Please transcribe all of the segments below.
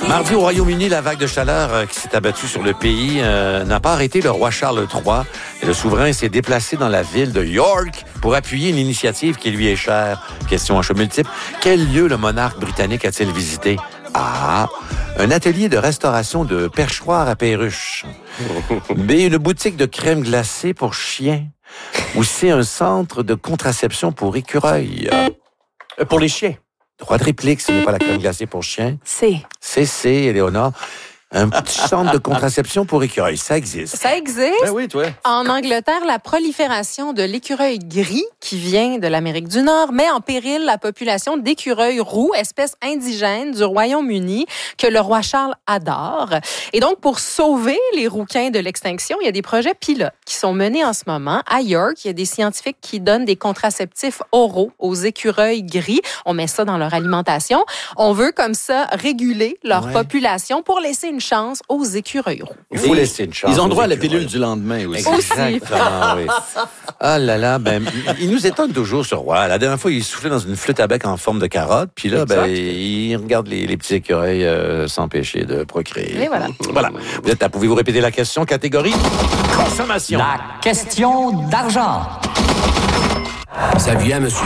Mardi, au Royaume-Uni, la vague de chaleur qui s'est abattue sur le pays n'a pas arrêté le roi Charles III. Et le souverain s'est déplacé dans la ville de York pour appuyer une initiative qui lui est chère. Question à choix multiple. Quel lieu le monarque britannique a-t-il visité? A. Un atelier de restauration de perchoirs à perruches. B. Une boutique de crème glacée pour chiens. Ou C. Un centre de contraception pour écureuils. Pour les chiens. Droit de réplique, ce n'est pas la crème glacée pour chiens. C. C, Éléonore. Un petit centre de contraception pour écureuils. Ça existe. Ça existe. Ben oui, toi. En Angleterre, la prolifération de l'écureuil gris, qui vient de l'Amérique du Nord, met en péril la population d'écureuils roux, espèce indigène du Royaume-Uni, que le roi Charles adore. Et donc, pour sauver les rouquins de l'extinction, il y a des projets pilotes qui sont menés en ce moment. À York, il y a des scientifiques qui donnent des contraceptifs oraux aux écureuils gris. On met ça dans leur alimentation. On veut comme ça réguler leur population pour laisser une chance aux écureuils roux. Il faut laisser une chance. Ils ont droit à la écureuils. pilule du lendemain aussi. Exactement, oui. Ah là là, ben, il nous étonne toujours, ce roi. La dernière fois, il soufflait dans une flûte à bec en forme de carotte, puis là, ben, il regarde les petits écureuils s'empêcher de procréer. Et voilà. Voilà. Vous êtes là, pouvez-vous répéter la question? Catégorie consommation. La question d'argent. Ça vient, monsieur.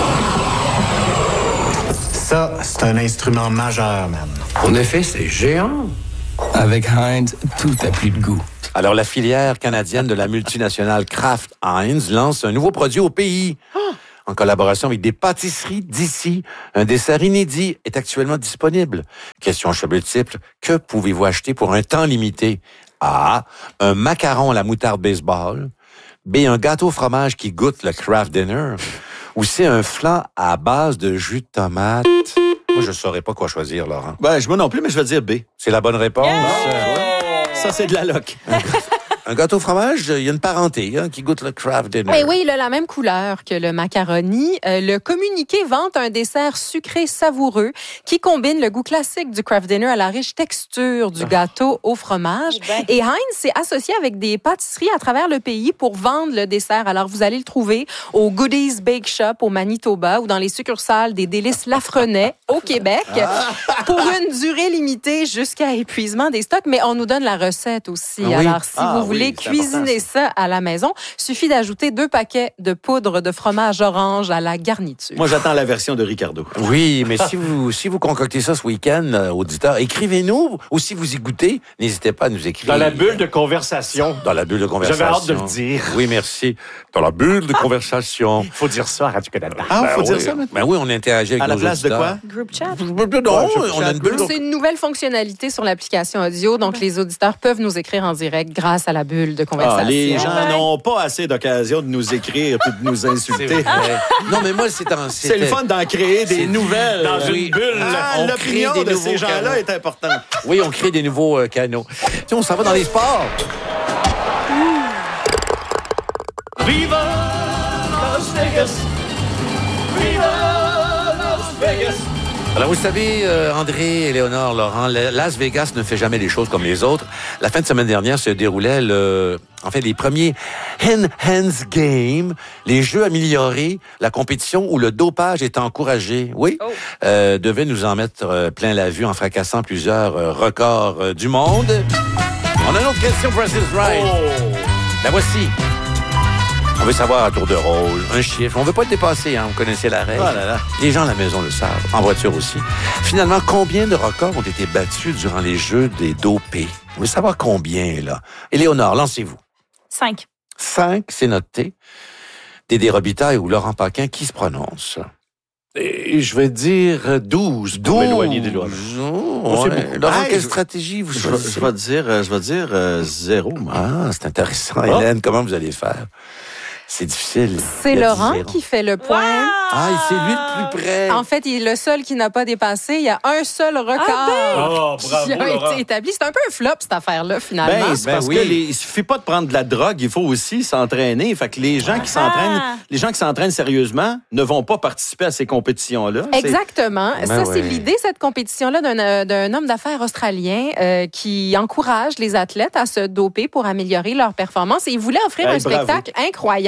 Ça, c'est un instrument majeur, man. En effet, c'est géant. Avec Heinz, tout a plus de goût. Alors, la filière canadienne de la multinationale Kraft Heinz lance un nouveau produit au pays. En collaboration avec des pâtisseries d'ici, un dessert inédit est actuellement disponible. Question à choix multiple, que pouvez-vous acheter pour un temps limité? A. Un macaron à la moutarde baseball. B. Un gâteau au fromage qui goûte le Kraft Dinner. Ou C. Un flan à base de jus de tomate. Moi, je ne saurais pas quoi choisir, Laurent. Ben, moi non plus, mais je vais dire B. C'est la bonne réponse. Ça, c'est de la loc. Un gâteau au fromage, il y a une parenté qui goûte le Kraft Dinner. Mais oui, il a la même couleur que le macaroni. Le communiqué vante un dessert sucré savoureux qui combine le goût classique du Kraft Dinner à la riche texture du gâteau au fromage. Et Heinz s'est associé avec des pâtisseries à travers le pays pour vendre le dessert. Alors, vous allez le trouver au Goodies Bake Shop au Manitoba ou dans les succursales des Délices Lafrenais au Québec pour une durée limitée jusqu'à épuisement des stocks. Mais on nous donne la recette aussi. Oui. Alors, si vous voulez c'est cuisiner important, ça à la maison, suffit d'ajouter 2 paquets de poudre de fromage orange à la garniture. Moi, j'attends la version de Ricardo. Oui, mais si vous concoctez ça ce week-end, auditeurs, écrivez-nous. Ou si vous y goûtez, n'hésitez pas à nous écrire. Dans la bulle de conversation. Dans la bulle de conversation. J'avais hâte de le dire. Oui, merci. Dans la bulle de conversation. Il faut dire ça à Radio-Canada. Ah, faut Ben dire oui. ça maintenant? Ben oui, on interagit avec À la nos place de auditeurs. quoi? Group chat. Non, on a une bulle. C'est une nouvelle fonctionnalité sur l'application audio, donc les auditeurs peuvent nous écrire en direct grâce à la bulle de conversation. Les gens n'ont pas assez d'occasion de nous écrire et de nous insulter. Non, mais moi, C'est le fun d'en créer des nouvelles. Dans une bulle. Ah, On l'opinion crée des de nouveaux ces gens-là canaux. est importante. Oui, on crée des nouveaux canaux. Tiens, on s'en va dans les sports. Viva Las Vegas! Viva Las Vegas! Alors, vous savez, André, Éléonore, Laurent, Las Vegas ne fait jamais les choses comme les autres. La fin de semaine dernière se déroulait les premiers Hands Games, les jeux améliorés, la compétition où le dopage est encouragé. Oui, devait nous en mettre plein la vue en fracassant plusieurs records du monde. On a une autre question, Price is Right. La voici. On veut savoir à tour de rôle, un chiffre. On veut pas le dépasser, hein. Vous connaissez la règle. Oh là là. Les gens à la maison le savent, en voiture aussi. Finalement, combien de records ont été battus durant les Jeux des dopés? Vous voulez savoir combien, là? Éléonore, lancez-vous. 5. 5, c'est noté. Dédé Robitaille ou Laurent Paquin, qui se prononce? Et je vais dire 12 pour m'éloigner des lois. Oh, c'est ouais. beaucoup. Laurent, Hey, quelle je- stratégie vous Je choisissez? vais dire 0, moi. Ah, c'est intéressant. Hélène, comment vous allez faire? C'est difficile. C'est Il y a Laurent 10 qui fait le point. Ah, c'est lui le plus près. En fait, il est le seul qui n'a pas dépassé. Il y a un seul record Oh, bravo, qui a Laurent. été établi. C'est un peu un flop, cette affaire-là, finalement. C'est parce que il suffit pas de prendre de la drogue, il faut aussi s'entraîner. Fait que les gens qui s'entraînent sérieusement ne vont pas participer à ces compétitions-là. Exactement. Ça, c'est ouais. l'idée, cette compétition-là, d'un homme d'affaires australien qui encourage les athlètes à se doper pour améliorer leur performance. Et il voulait offrir un Bravo. spectacle incroyable.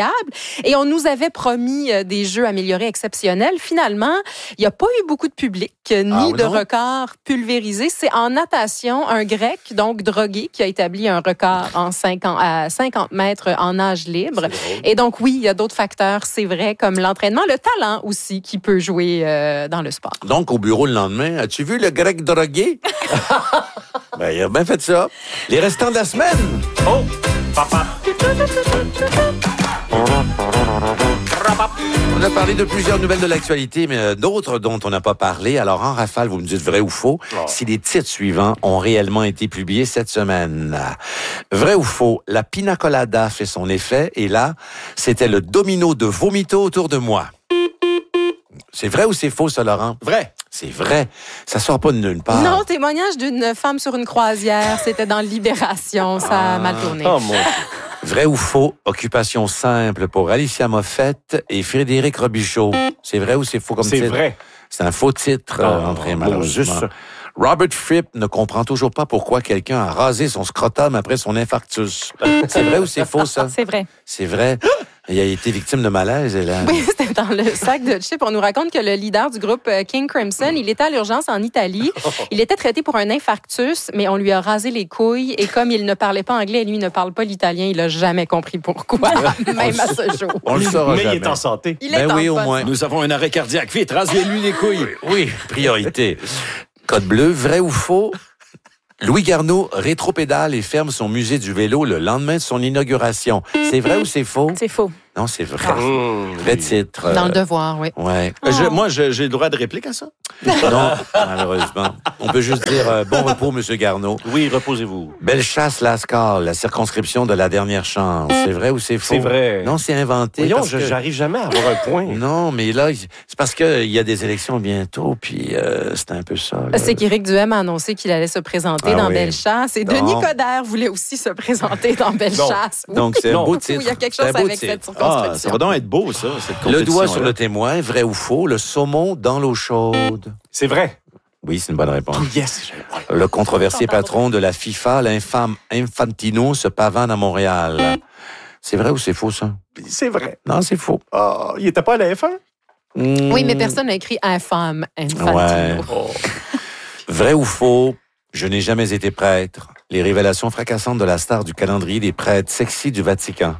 incroyable. Et on nous avait promis des jeux améliorés exceptionnels. Finalement, il n'y a pas eu beaucoup de public, ni de records pulvérisés. C'est en natation, un Grec, donc drogué, qui a établi un record à 50 mètres en nage libre. Et donc, oui, il y a d'autres facteurs, c'est vrai, comme l'entraînement, le talent aussi, qui peut jouer dans le sport. Donc, au bureau le lendemain, as-tu vu le Grec drogué? Ben, il a bien fait ça. Les restants de la semaine. Oh, papa. On a parlé de plusieurs nouvelles de l'actualité, mais d'autres dont on n'a pas parlé. Alors, en rafale, vous me dites vrai ou faux, si les titres suivants ont réellement été publiés cette semaine. Vrai ou faux, la pina colada fait son effet, et là, c'était le domino de vomito autour de moi. C'est vrai ou c'est faux, ça, Laurent? Vrai. C'est vrai. Ça sort pas de nulle part. Non, témoignage d'une femme sur une croisière. C'était dans Libération. Ça a mal tourné. Oh, mon Dieu. Vrai ou faux, occupation simple pour Alicia Moffett et Frédéric Robichaud. C'est vrai ou c'est faux comme titre? C'est vrai. C'est un faux titre, André, malheureusement. Juste. Robert Fripp ne comprend toujours pas pourquoi quelqu'un a rasé son scrotum après son infarctus. C'est vrai ou c'est faux, ça? C'est vrai. C'est vrai. Il a été victime de malaise, Hélène. Oui, c'était dans le sac de chips. On nous raconte que le leader du groupe King Crimson, il était à l'urgence en Italie. Il était traité pour un infarctus, mais on lui a rasé les couilles. Et comme il ne parlait pas anglais et lui ne parle pas l'italien, il n'a jamais compris pourquoi, même à ce jour. On le saura Mais jamais. il est en santé. Il est Ben en oui, au poste. moins. Nous avons un arrêt cardiaque. Vite, rasez-lui les couilles. Oui, priorité. Code bleu, vrai ou faux? Louis Garneau rétropédale et ferme son musée du vélo le lendemain de son inauguration. C'est vrai ou c'est faux? C'est faux. Non, c'est vrai. Vrai titre. Dans le devoir, oui. Ouais. Moi, j'ai le droit de réplique à ça? Non, malheureusement. On peut juste dire bon repos, Monsieur Garneau. Oui, reposez-vous. Bellechasse-Lascaux, la circonscription de la dernière chance. C'est vrai ou c'est faux? C'est vrai. Non, c'est inventé. Voyons, parce que... j'arrive jamais à avoir un point. Non, mais là, c'est parce qu'il y a des élections bientôt, puis c'est un peu ça. Là. C'est qu'Éric Duhem a annoncé qu'il allait se présenter dans oui. Bellechasse. Et Non. Denis Coderre voulait aussi se présenter dans Bellechasse. Oui. Donc, c'est un beau Oui, titre. il y a quelque C'est un chose beau avec titre. cette circonscription. Ça va donc être beau, ça, cette compétition. Le doigt sur le témoin, vrai ou faux, le saumon dans l'eau chaude. C'est vrai. Oui, c'est une bonne réponse. Yes. Le controversé patron de la FIFA, l'infâme Infantino, se pavane à Montréal. C'est vrai ou c'est faux, ça? C'est vrai. Non, c'est faux. Ah, il était pas à la F1? Oui, mais personne n'a écrit infâme, Infantino. Ouais. Vrai ou faux, je n'ai jamais été prêtre. Les révélations fracassantes de la star du calendrier des prêtres sexy du Vatican.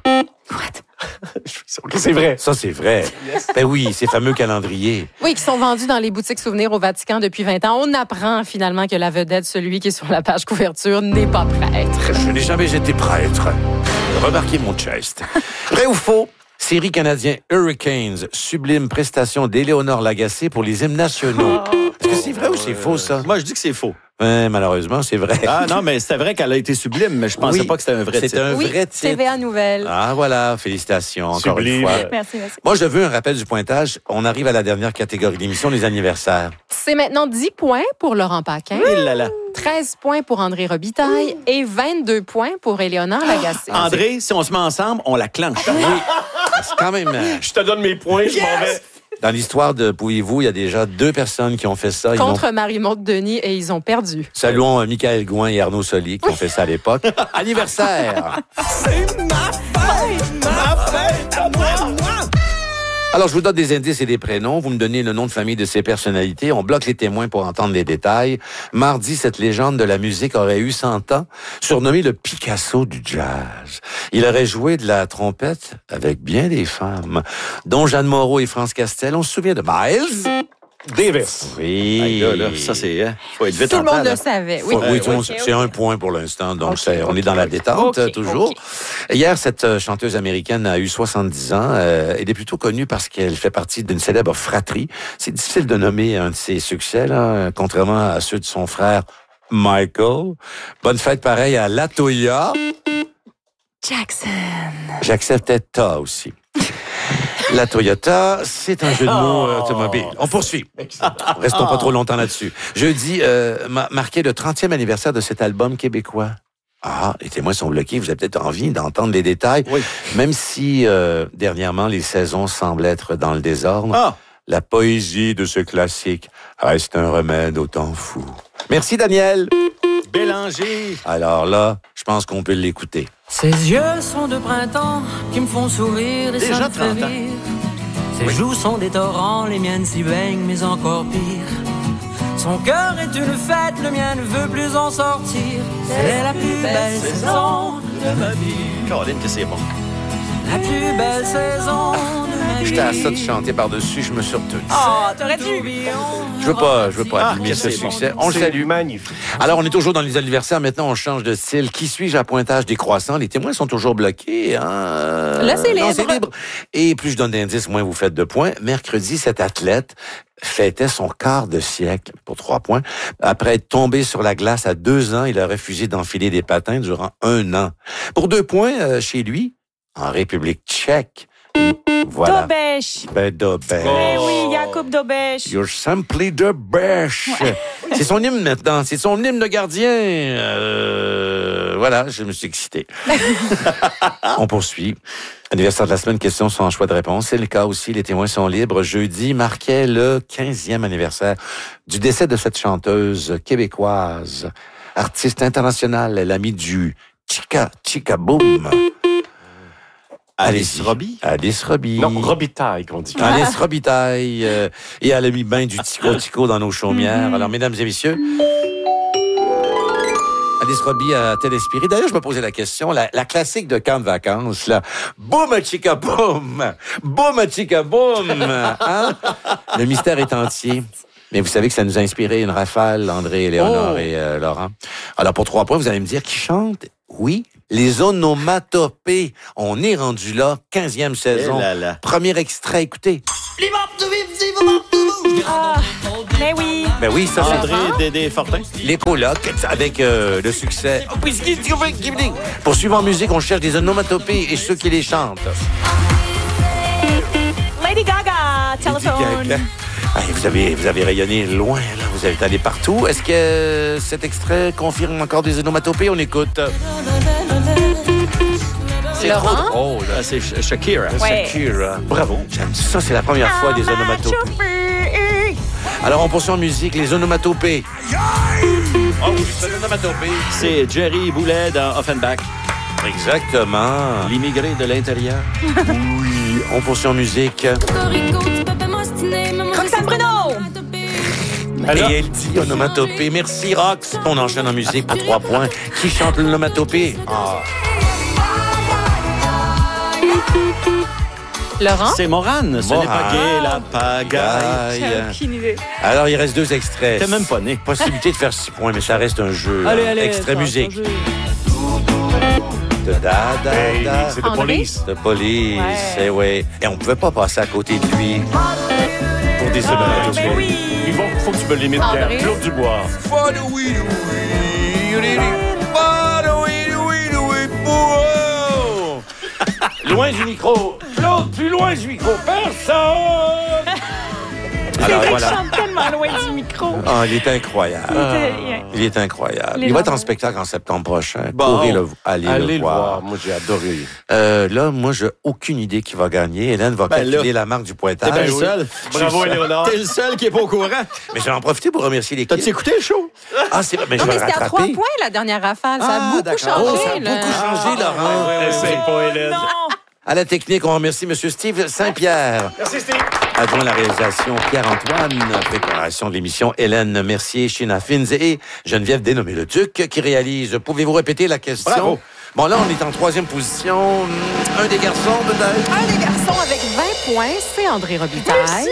OK, c'est vrai. Ça, c'est vrai. Ben oui, ces fameux calendriers. Oui, qui sont vendus dans les boutiques souvenirs au Vatican depuis 20 ans. On apprend finalement que la vedette, celui qui est sur la page couverture, n'est pas prêtre. Je n'ai jamais été prêtre. Remarquez mon chest. Vrai ou faux? Série canadien Hurricanes, sublime prestation d'Éléonore Lagacé pour les hymnes nationaux. Est-ce que c'est vrai ou c'est faux, ça? Moi, je dis que c'est faux. Malheureusement, c'est vrai. Ah non, mais c'était vrai qu'elle a été sublime, mais je pensais Oui, pas que c'était un vrai c'est titre. un Oui, vrai titre. TVA Nouvelle. Ah, voilà. Félicitations, encore Sublime. une fois. Merci, merci. Moi, je veux un rappel du pointage. On arrive à la dernière catégorie de l'émission, les anniversaires. C'est maintenant 10 points pour Laurent Paquin, Il là là. 13 points pour André Robitaille et 22 points pour Éléonore Lagacé. André, si on se met ensemble, on la clenche. C'est quand même... Je te donne mes points, je m'en vais. Dans l'histoire de Pouillez-vous, il y a déjà 2 personnes qui ont fait ça. Ils Contre l'ont- Marie-Maude Denis et ils ont perdu. Saluons Michael Gouin et Arnaud Soli qui ont fait ça à l'époque. Anniversaire! Alors, je vous donne des indices et des prénoms. Vous me donnez le nom de famille de ces personnalités. On bloque les témoins pour entendre les détails. Mardi, cette légende de la musique aurait eu 100 ans, surnommé le Picasso du jazz. Il aurait joué de la trompette avec bien des femmes, dont Jeanne Moreau et France Castel. On se souvient de Miles? Davis. Oui. Là, ça, c'est... faut être vite Tout en le monde table, le hein. savait. Oui, Oui, tout le monde- Ok, c'est ok. un point pour l'instant, donc Ok, on est dans la détente ok, toujours. ok. Hier, cette chanteuse américaine a eu 70 ans. Elle est plutôt connue parce qu'elle fait partie d'une célèbre fratrie. C'est difficile de nommer un de ses succès, là, contrairement à ceux de son frère Michael. Bonne fête pareil à Latoya. Jackson. J'acceptais Ta aussi. La Toyota, c'est un jeu de mots automobile. On poursuit. Restons pas trop longtemps là-dessus. Jeudi marquait le 30e anniversaire de cet album québécois. Ah, les témoins sont bloqués. Vous avez peut-être envie d'entendre les détails. Oui. Même si, dernièrement, les saisons semblent être dans le désordre, Ah! la poésie de ce classique reste un remède au temps fou. Merci, Daniel. Bélanger. Alors là, je pense qu'on peut l'écouter. Ses yeux sont de printemps qui me font sourire et Déjà ça me fait 30 ans. rire. Ses joues sont des torrents, les miennes s'y baignent, mais encore pire. Son cœur est une fête, le mien ne veut plus en sortir. C'est la plus belle saison de ma vie. Caroline, que c'est bon. La plus belle saison de ma vie. J'étais à ça de chanter par-dessus, je me suis retenu. Oh, t'aurais dû. Je veux pas abîmer que ce c'est bon. succès. On le salue. Magnifique. Alors, on est toujours dans les anniversaires. Maintenant, on change de style. Qui suis-je à pointage décroissant? Les témoins sont toujours bloqués. Hein? Là, c'est Non, libre. Et plus je donne d'indices, moins vous faites de points. Mercredi, cet athlète fêtait son quart de siècle pour 3 points. Après être tombé sur la glace à 2 ans, il a refusé d'enfiler des patins durant 1 an. Pour 2 points, chez lui, en République tchèque. Voilà. Dobèche. Ben, Dobèche. Eh oui, Jakub Dobèche. You're simply the best. C'est son hymne maintenant. C'est son hymne de gardien. Voilà, je me suis excité. On poursuit. Anniversaire de la semaine, question sans choix de réponse. C'est le cas aussi, les témoins sont libres. Jeudi marquait le 15e anniversaire du décès de cette chanteuse québécoise, artiste internationale, l'amie du Chica Boom. Alice Robbie. Alice Robbie. Non, Robitaille, qu'on dit. Alice Robitaille. Et elle a mis bien du tico-tico dans nos chaumières. Alors, mesdames et messieurs, Alice Robbie a-t-elle inspiré? D'ailleurs, je me posais la question, la classique de camp de vacances, là. Boum, chica boum! Boum, chica boum! Hein? Le mystère est entier. Mais vous savez que ça nous a inspiré une rafale, André, Éléonore et Laurent. Alors, pour 3 points, vous allez me dire qui chante? Oui, les onomatopées. On est rendu là, 15e saison. Eh là là. Premier extrait, écoutez. Ah, mais oui. Ben oui, ça, c'est André Dédé Fortin. les colocs avec le succès. Pour suivre en musique, on cherche des onomatopées et ceux qui les chantent. Lady Gaga, téléphone. Ah, vous avez rayonné loin, là. Vous êtes allé partout. Est-ce que cet extrait confirme encore des onomatopées? On écoute. C'est Laurent? trop drôle. Ah, c'est Shakira. Ouais. Shakira. Bravo. J'aime ça, c'est la première fois des onomatopées. Alors, on poursuit en musique, les onomatopées. Oh oui, c'est l'onomatopée. C'est Jerry Boulet dans Offenbach. Exactement. L'immigré de l'intérieur. Oui, on poursuit en musique. Roxane Bruno. Et elle dit onomatopée. Merci, Rox. On enchaîne en musique pour 3 points. Qui chante l'onomatopée? Ah. Laurent? C'est Morane. Ce n'est pas gay, la pagaille. Aïe. Aucune idée. Alors, il reste 2 extraits. T'es même pas né. Possibilité de faire 6 points, mais ça reste un jeu. Allez, hein. allez. Extrait ça, musique. ça, De Hey, c'est de André? police. De police, Ouais. eh ouais. Et on pouvait pas passer à côté de lui. Pour des onomatopées. mais oui. Faut que tu me limites, André? Pierre. Claude Dubois. Loin du micro. Claude, plus loin du micro. Personne! C'est Alors, vrai que voilà. je chante tellement loin du micro. Ah, il est incroyable. Il est incroyable. Les Il va être en gens- spectacle en septembre prochain. Bon. Courez aller Allez le voir. Moi, j'ai adoré. Là, moi, j'ai aucune idée qui va gagner. Hélène va Ben calculer là. la marque du T'es pointage. bien le seul. Bravo, Éléonore. T'es le seul qui est pas au courant. Mais je vais en profiter pour remercier l'équipe. T'as-tu écouté le show? Ah, c'est vrai. Mais je Non, vais mais le c'était à 3 rattraper. points, la dernière rafale. Ça a Ah, beaucoup d'accord. changé. Oh, ça a là. beaucoup changé, Laurent. Essaye pas, Hélène. Non. À la technique, on remercie M. Steve Saint-Pierre. Merci, Steve. Adjoint à la réalisation, Pierre-Antoine. Préparation de l'émission, Hélène Mercier, China Fins et Geneviève Dénommé-le-Duc qui réalise. Pouvez-vous répéter la question? Bravo. Bon, là, on est en 3e position. Un des garçons, peut-être? Un des garçons avec 20 points, c'est André Robitaille.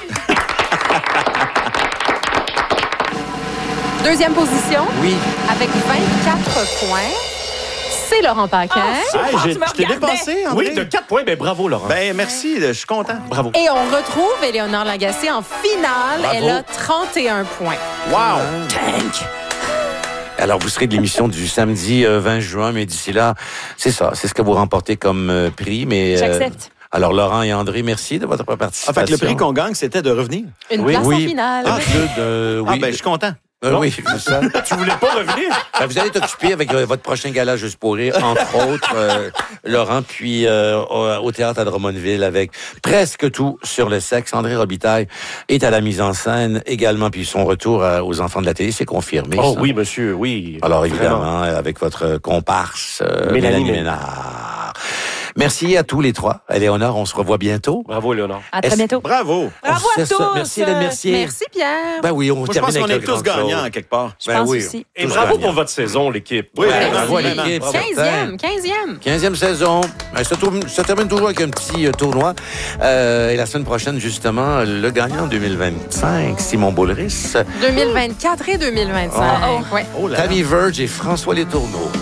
Deuxième position, Oui. avec 24 points, c'est Laurent Paquin. Hey, tu me je t'ai regardais. dépassé, André. Oui, de 4 points. Ben, bravo, Laurent. Ben, merci. Je suis content. bravo. Et on retrouve Éléonore Lagacé en finale. Bravo. Elle a 31 points. Wow. Alors, vous serez de l'émission du samedi 20 juin, mais d'ici là, c'est ça. C'est ce que vous remportez comme prix. Mais J'accepte. alors, Laurent et André, merci de votre participation. En fait, le prix qu'on gagne, c'était de revenir. Une Oui, place oui. en finale. Ah, Claude, Ah, oui. ben, je suis content. Oui, c'est ça. Tu voulais pas revenir? Vous allez t'occuper avec votre prochain gala Juste pour rire, entre autres, Laurent, puis au Théâtre à Drummondville avec presque tout sur le sexe. André Robitaille est à la mise en scène également, puis son retour aux enfants de la télé, c'est confirmé. Oh ça. oui, monsieur, oui. Alors évidemment, avec votre comparse, Mélanie Ménard. Merci à tous les trois. Éléonore, on se revoit bientôt. Bravo, Léonore. À très bientôt. Bravo. Bravo à C'est ça. tous. Merci, Hélène Mercier. Merci, Pierre. Ben oui, on Moi, je termine pense qu'on avec est le tous grand gagnants, chose. à quelque part. Je pense aussi. Et Tous bravo gagnants. pour votre saison, l'équipe. Oui, Ouais, bravo, bravo à l'équipe. 15e. 15e saison. Ça termine toujours avec un petit tournoi. Et la semaine prochaine, justement, le gagnant 2025, Simon Boulris. 2024 et 2025. Ah. Ouais. Oh là là. Tammy Verge et François Letourneau.